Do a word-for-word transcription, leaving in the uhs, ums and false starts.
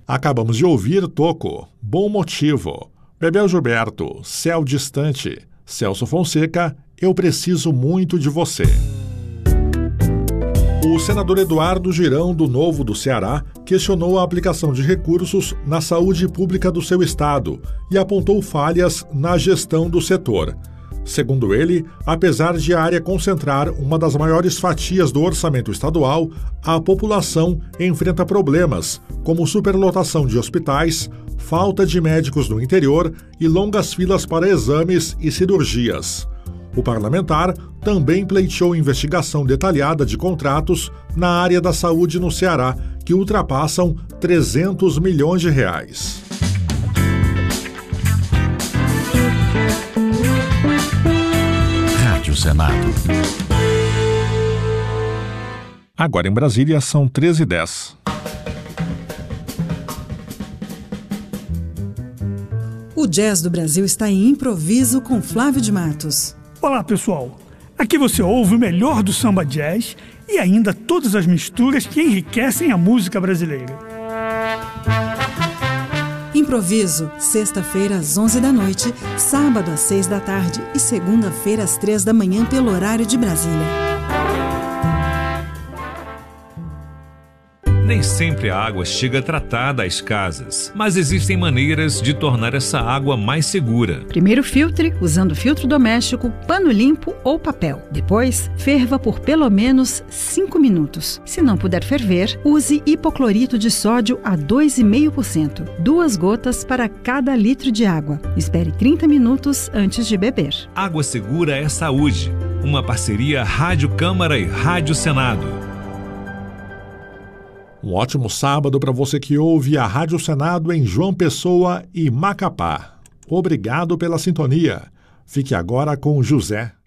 Acabamos de ouvir Toco, Bom Motivo, Bebel Gilberto, Céu Distante, Celso Fonseca, Eu Preciso Muito de Você. O senador Eduardo Girão, do Novo do Ceará, questionou a aplicação de recursos na saúde pública do seu estado e apontou falhas na gestão do setor. Segundo ele, apesar de a área concentrar uma das maiores fatias do orçamento estadual, a população enfrenta problemas, como superlotação de hospitais, falta de médicos no interior e longas filas para exames e cirurgias. O parlamentar também pleiteou investigação detalhada de contratos na área da saúde no Ceará, que ultrapassam trezentos milhões de reais. Rádio Senado. Agora em Brasília são treze e dez. O Jazz do Brasil está em improviso com Flávio de Matos. Olá, pessoal. Aqui você ouve o melhor do samba jazz e ainda todas as misturas que enriquecem a música brasileira. Improviso, sexta-feira às onze da noite, sábado às seis da tarde e segunda-feira às três da manhã pelo horário de Brasília. Nem sempre a água chega tratada às casas, mas existem maneiras de tornar essa água mais segura. Primeiro filtre usando filtro doméstico, pano limpo ou papel. Depois, ferva por pelo menos cinco minutos. Se não puder ferver, use hipoclorito de sódio a dois vírgula cinco por cento. Duas gotas para cada litro de água. Espere trinta minutos antes de beber. Água segura é saúde. Uma parceria Rádio Câmara e Rádio Senado. Um ótimo sábado para você que ouve a Rádio Senado em João Pessoa e Macapá. Obrigado pela sintonia. Fique agora com José.